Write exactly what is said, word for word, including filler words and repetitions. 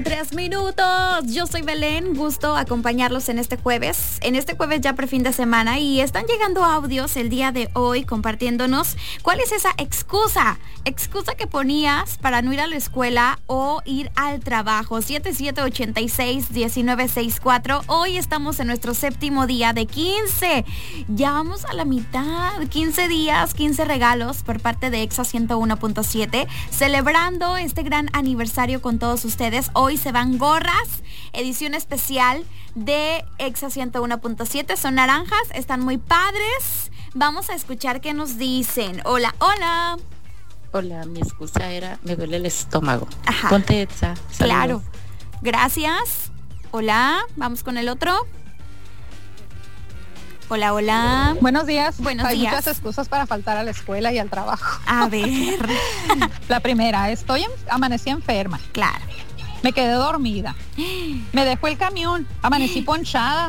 Tres minutos, yo soy Belén, gusto acompañarlos en este jueves, en este jueves ya por fin de semana, y están llegando audios el día de hoy compartiéndonos cuál es esa excusa, excusa que ponías para no ir a la escuela o ir al trabajo. Siete siete ocho seis, uno nueve seis cuatro, hoy estamos en nuestro séptimo día de quince, ya vamos a la mitad, quince días, quince regalos por parte de Exa ciento uno punto siete, celebrando este gran aniversario con todos ustedes. Hoy se van gorras, edición especial de Exa ciento uno punto siete. Son naranjas, están muy padres. Vamos a escuchar qué nos dicen. Hola, hola. Hola, mi excusa era, me duele el estómago. Ajá. Ponte Exa. Saludos. Claro. Gracias. Hola, vamos con el otro. Hola, hola. Buenos días. Buenos Hay días. muchas excusas para faltar a la escuela y al trabajo. A ver. La primera, estoy en, amanecí enferma. Claro. Me quedé dormida. Me dejó el camión. Amanecí ponchada.